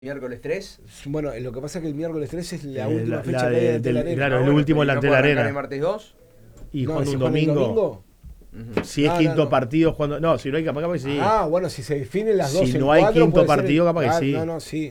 Miércoles 3. Bueno, lo que pasa es que el miércoles 3 es la última fecha que hay ante la arena. Claro, es el último delante de la arena. ¿El martes 2? Y No, jugando ¿si un juegan el domingo. Si es quinto partido, cuando. No, si no hay capaz que sí. Ah, bueno, si se definen las dos Si en no hay cuatro, quinto puede ser partido, capaz que sí. No, sí.